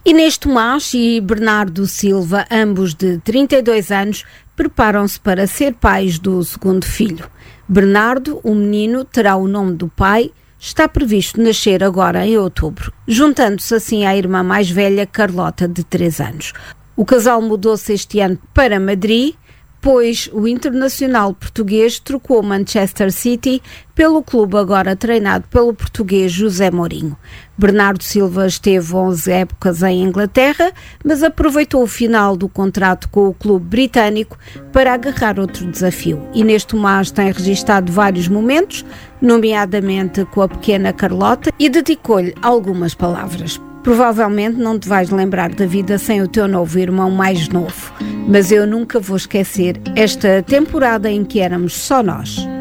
Inês Tomás e Bernardo Silva, ambos de 32 anos, preparam-se para ser pais do segundo filho. Bernardo, o menino, terá o nome do pai. Está previsto nascer agora em outubro, juntando-se assim à irmã mais velha, Carlota, de 3 anos. O casal mudou-se este ano para Madrid, pois o internacional português trocou Manchester City pelo clube agora treinado pelo português José Mourinho. Bernardo Silva esteve 11 épocas em Inglaterra, mas aproveitou o final do contrato com o clube britânico para agarrar outro desafio. Inês Tomás tem registado vários momentos, nomeadamente com a pequena Carlota, e dedicou-lhe algumas palavras. Provavelmente não te vais lembrar da vida sem o teu novo irmão mais novo, mas eu nunca vou esquecer esta temporada em que éramos só nós.